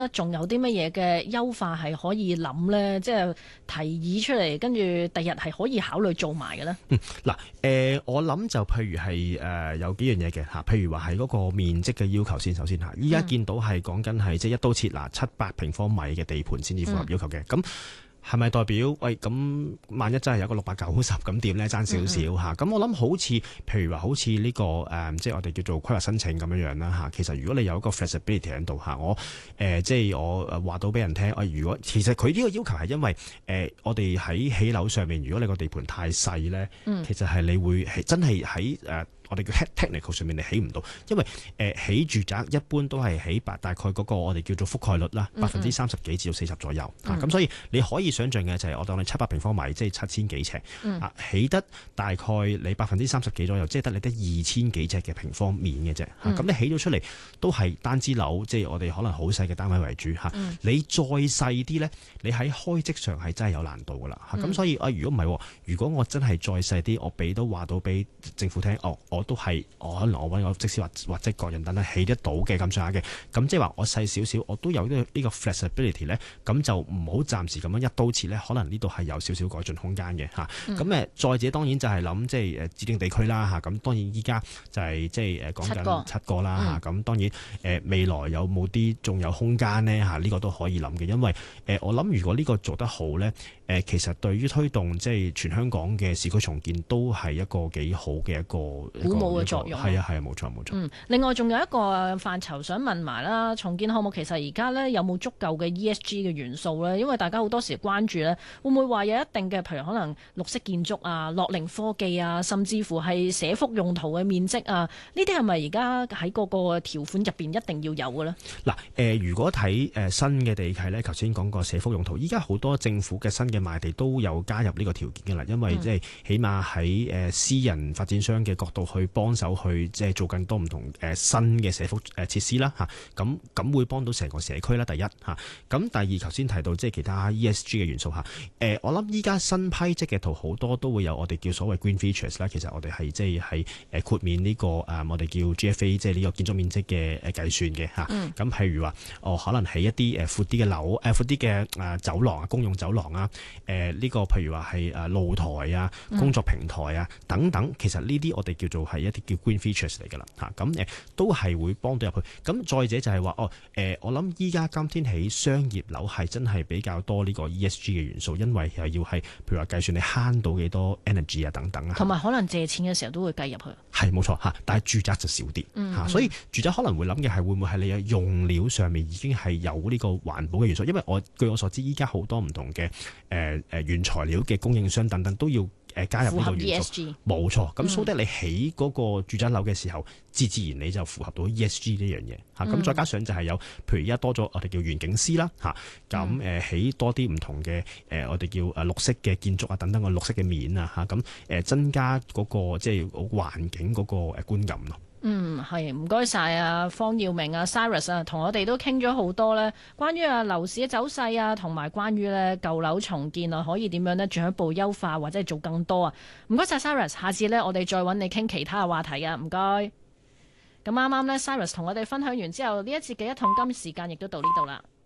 仲有啲乜嘢嘅優化係可以諗呢？即係提議出嚟，跟住第日係可以考慮做埋嘅呢？ 嗱，我諗就譬如係有幾樣嘢嘅嚇，譬如話係嗰個面積嘅要求先，首先嚇，依家見到係講緊係即係一刀切嗱700平方米嘅地盤先至符合要求嘅，咁係咪代表喂咁萬一真係有個690咁點咧？爭少少嚇，咁我諗好似譬如話好似呢個即係我哋叫做規劃申請咁樣啦嚇。其實如果你有一個 flexibility 喺度嚇，我即係我話到俾人聽，如果其實佢呢個要求係因為我哋喺起樓上面，如果你個地盤太細咧，其實係你會係真係喺我哋叫 technical 上面你起唔到，因為起住宅一般都係起大概嗰個我哋叫做覆蓋率啦，30%幾至到40%左右。咁所以你可以想象嘅就係我當你700平方米，即係7000幾尺，起得大概你30%幾左右，即係得你得2000幾尺嘅平方面嘅啫。咁你起咗出嚟都係單支樓，即係我哋可能好細嘅單位為主。你再細啲咧，你喺開則上係真係有難度噶啦。咁所以如果唔係，如果我真係再細啲，我話到俾政府聽，我都係可能我揾個即使或者個人等等起得到嘅咁上下嘅，咁即係話我細少少，我都有呢個 flexibility 咧，咁就唔好暫時咁樣一刀切咧，可能呢度係有少少改進空間嘅嚇。咁再者當然就係諗即係指定地區啦嚇。咁當然依家就係即係講緊7個啦嚇。咁當然未來有冇啲仲有空間呢嚇？呢個都可以諗嘅，因為我諗如果呢個做得好咧，其實對於推動即係全香港嘅市區重建都係一個幾好嘅一個鼓舞嘅作用。係啊，冇錯。 另外仲有一個範疇想問埋啦，重建項目其實而家咧有冇足夠嘅 ESG 嘅元素咧？因為大家好多時關注咧，會唔會話有一定嘅，譬如可能綠色建築啊、樂齡科技啊，甚至乎係社福用途嘅面積啊，呢啲係咪而家喺嗰個條款入邊一定要有嘅咧？ 嗱，如果睇新嘅地契咧，頭先講過社福用途，依家好多政府嘅新嘅賣地都有加入呢個條件嘅啦，因為即係起碼喺私人發展商嘅角度去幫手去即係做更多唔同新嘅社福設施啦嚇，咁會幫到成個社區啦。第一嚇，咁第二頭先提到即係其他 ESG 嘅元素嚇，我諗依家新批則嘅圖好多都會有我哋叫所謂 green features 啦。其實我哋係即係豁免呢個我哋叫 GFA 即係呢個建築面積嘅計算嘅嚇。咁譬如話可能起一啲闊啲嘅樓闊啲嘅走廊啊，公用走廊啊，呢個譬如話係露台啊、工作平台啊等等，其實呢啲我哋叫做係一啲叫 green features 嚟㗎啦嚇。咁都係會幫到入去。咁再者就係話我諗依家今天起商業樓係真係比較多呢個 ESG 嘅元素，因為又要係譬如話計算你慳到幾多 energy 啊等等啊， 同埋可能借錢嘅時候都會計入去。 係冇錯嚇，但係住宅就少啲嚇，所以住宅可能會諗嘅係會唔會係你嘅用料上面已經係有呢個環保嘅元素，因為據我所知依家好多唔同嘅原材料嘅供應商等等都要加入呢個元素，冇錯。咁所以你起嗰個住宅樓嘅時候，自然你就符合到 ESG 呢樣嘢嚇。咁再加上就係有，譬如而家多咗我哋叫園景師啦嚇，咁起多啲唔同嘅我哋叫綠色嘅建築啊等等個綠色嘅面啊嚇，咁增加嗰個即係環境嗰個觀感咯。 係唔該晒啊，方耀明啊 Cyrus 啊，同我哋都傾咗好多咧，關於樓市嘅走勢啊，同埋關於咧舊樓重建啊，可以點樣咧進一步優化或者係做更多啊？唔該晒 Cyrus， 下次咧我哋再揾你傾其他嘅話題啊，唔該。咁啱啱咧 Cyrus 同我哋分享完之後，呢一節嘅一桶金時間亦都到呢度啦。